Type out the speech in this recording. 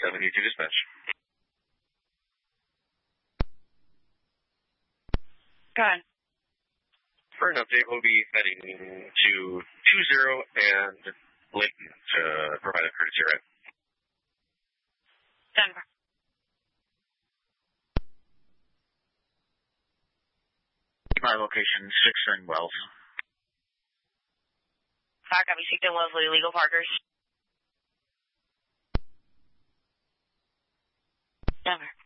72 dispatch. Go ahead. For an update, we'll be heading to 20 and Layton to provide a courtesy ride. Denver. My location, 6 in Wells. Copy, 6 in Wellesley, legal Parkers. Denver.